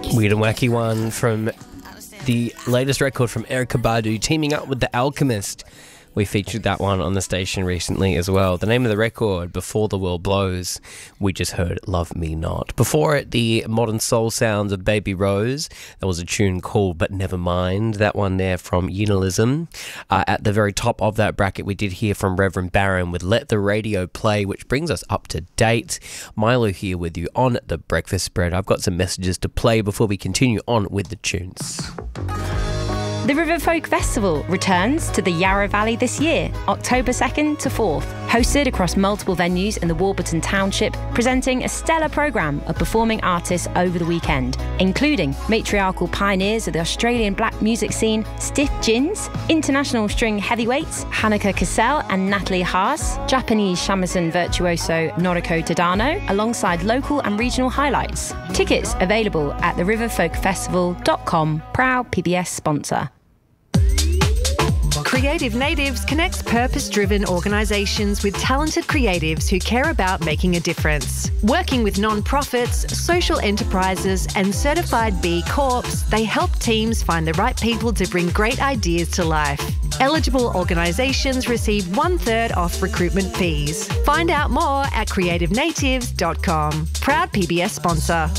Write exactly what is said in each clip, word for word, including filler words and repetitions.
Weird and wacky one from the latest record from Erykah Badu teaming up with The Alchemist. We featured that one on the station recently as well. The name of the record, Before the World Blows. We just heard Love Me Not. Before it, the modern soul sounds of Baby Rose. There was a tune called But Never Mind. That one there from Unilism. Uh, at the very top of that bracket, we did hear from Reverend Barron with Let the Radio Play, which brings us up to date. Milo here with you on The Breakfast Spread. I've got some messages to play before we continue on with the tunes. The River Folk Festival returns to the Yarra Valley this year, October second to fourth. Hosted across multiple venues in the Warburton Township, presenting a stellar programme of performing artists over the weekend, including matriarchal pioneers of the Australian black music scene, Stiff Gins, international string heavyweights, Hanaka Cassell and Natalie Haas, Japanese shamisen virtuoso Noriko Tadano, alongside local and regional highlights. Tickets available at the river folk festival dot com, proud P B S sponsor. Creative Natives connects purpose-driven organisations with talented creatives who care about making a difference. Working with non-profits, social enterprises and certified B Corps, they help teams find the right people to bring great ideas to life. Eligible organisations receive one-third off recruitment fees. Find out more at creative natives dot com. Proud P B S sponsor.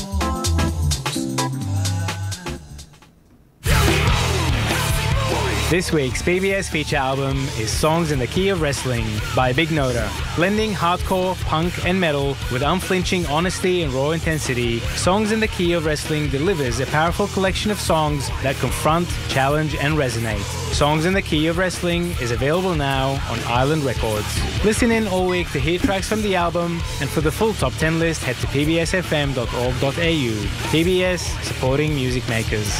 This week's P B S feature album is Songs in the Key of Wrestling by Big Noda. Blending hardcore, punk and metal with unflinching honesty and raw intensity, Songs in the Key of Wrestling delivers a powerful collection of songs that confront, challenge and resonate. Songs in the Key of Wrestling is available now on Island Records. Listen in all week to hear tracks from the album, and for the full top ten list head to p b s f m dot org dot a u. P B S, supporting music makers.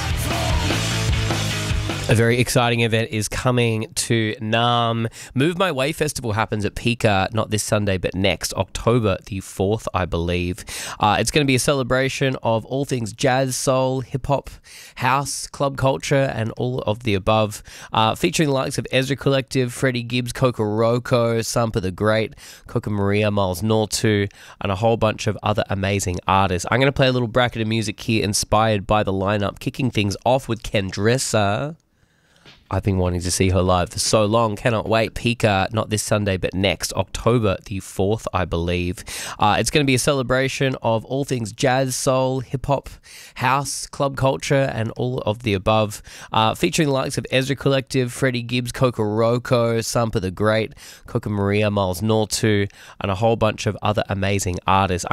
A very exciting event is coming to Naarm. Move My Way Festival happens at Pika, not this Sunday, but next, October the fourth, I believe. Uh, it's going to be a celebration of all things jazz, soul, hip-hop, house, club culture, and all of the above, uh, featuring the likes of Ezra Collective, Freddie Gibbs, Coco Roco, Sampa the Great, Coca Maria, Miles Nortu, and a whole bunch of other amazing artists. I'm going to play a little bracket of music here inspired by the lineup, kicking things off with Kendressa. I've been wanting to see her live for so long. Cannot wait. Pika, not this Sunday, but next, October the fourth, I believe. Uh, it's going to be a celebration of all things jazz, soul, hip-hop, house, club culture, and all of the above, uh, featuring the likes of Ezra Collective, Freddie Gibbs, Coco Roco, Sampa the Great, Coca Maria, Miles Nortu, and a whole bunch of other amazing artists.